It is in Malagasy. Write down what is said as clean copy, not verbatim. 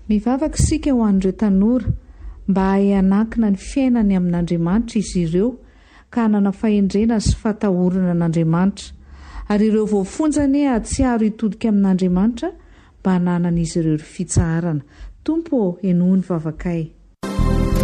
Mivavaka isika ho an'ireo tanora mba hahay-anakina ny fiainany amin'Andriamanitra izy ireo ka hanana fahendrena sy fatahorana an'Andriamanitra, ary ireo voafonjany hatsiaro hitodika amin'Andriamanitra mba hananan'izy ireo fitsaharana. Tompo enoa ny vavakay.